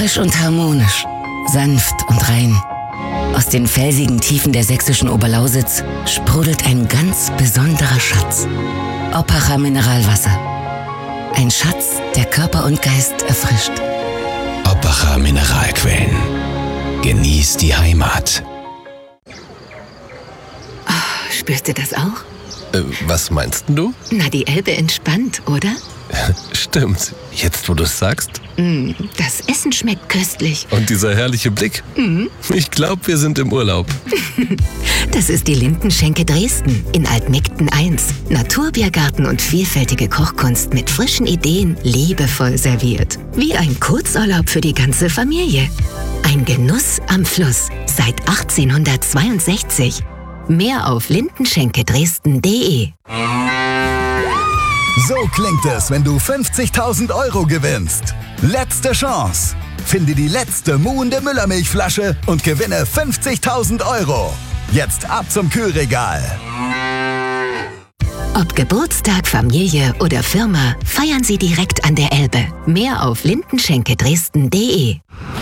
Frisch und harmonisch, sanft und rein. Aus den felsigen Tiefen der sächsischen Oberlausitz sprudelt ein ganz besonderer Schatz. Oppacher Mineralwasser. Ein Schatz, der Körper und Geist erfrischt. Oppacher Mineralquellen. Genieß die Heimat. Oh, spürst du das auch? Was meinst du? Na, die Elbe entspannt, oder? Stimmt. Jetzt, wo du es sagst. Das Essen schmeckt köstlich. Und dieser herrliche Blick. Ich glaube, wir sind im Urlaub. Das ist die Lindenschenke Dresden in Altmegden 1. Naturbiergarten und vielfältige Kochkunst mit frischen Ideen, liebevoll serviert. Wie ein Kurzurlaub für die ganze Familie. Ein Genuss am Fluss seit 1862. Mehr auf lindenschenkedresden.de. So klingt es, wenn du 50.000 € gewinnst. Letzte Chance. Finde die letzte muhende Müllermilchflasche und gewinne 50.000 €. Jetzt ab zum Kühlregal. Ob Geburtstag, Familie oder Firma, feiern Sie direkt an der Elbe. Mehr auf lindenschenkedresden.de.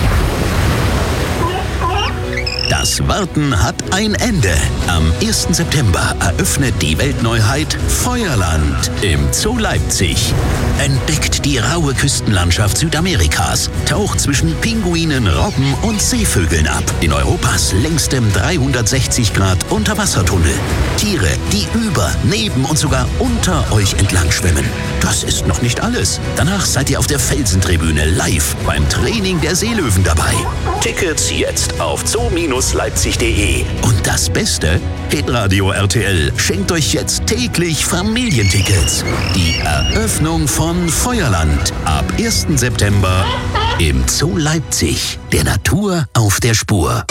Das Warten hat ein Ende. Am 1. September eröffnet die Weltneuheit Feuerland im Zoo Leipzig. Entdeckt die raue Küstenlandschaft Südamerikas, taucht zwischen Pinguinen, Robben und Seevögeln ab. In Europas längstem 360-Grad-Unterwassertunnel. Tiere, die über, neben und sogar unter euch entlang schwimmen. Das ist noch nicht alles. Danach seid ihr auf der Felsentribüne live beim Training der Seelöwen dabei. Tickets jetzt auf zoo-leipzig.de. Und das Beste? Hitradio RTL schenkt euch jetzt täglich Familientickets. Die Eröffnung von Feuerland ab 1. September im Zoo Leipzig. Der Natur auf der Spur.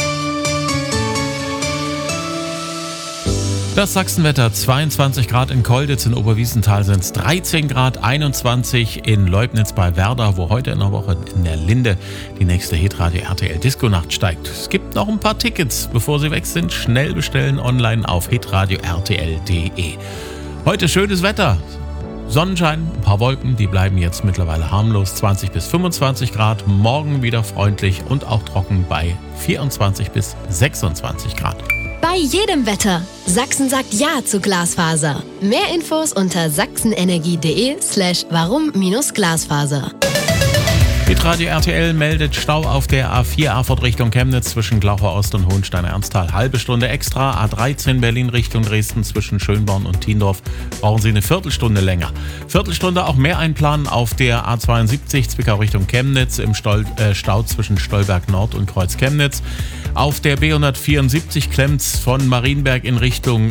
Das Sachsenwetter, 22 Grad in Kolditz, in Oberwiesenthal sind es 13 Grad, 21 in Leubnitz bei Werder, wo heute in der Woche in der Linde die nächste Hitradio RTL Disco-Nacht steigt. Es gibt noch ein paar Tickets, bevor sie weg sind. Schnell bestellen online auf hitradio rtl.de. Heute schönes Wetter. Sonnenschein, ein paar Wolken, die bleiben jetzt mittlerweile harmlos, 20 bis 25 Grad. Morgen wieder freundlich und auch trocken bei 24 bis 26 Grad. Bei jedem Wetter. Sachsen sagt Ja zu Glasfaser. Mehr Infos unter sachsenenergie.de/warum-Glasfaser. Hitradio RTL meldet Stau auf der A4 Erfurt Richtung Chemnitz zwischen Glaucher Ost und Hohenstein-Ernsthal. Halbe Stunde extra. A13 Berlin Richtung Dresden zwischen Schönborn und Tiendorf brauchen Sie eine Viertelstunde länger. Viertelstunde auch mehr einplanen auf der A72 Zwickau Richtung Chemnitz im Stau zwischen Stolberg Nord und Kreuz Chemnitz. Auf der B174 klemmt's von Marienberg in Richtung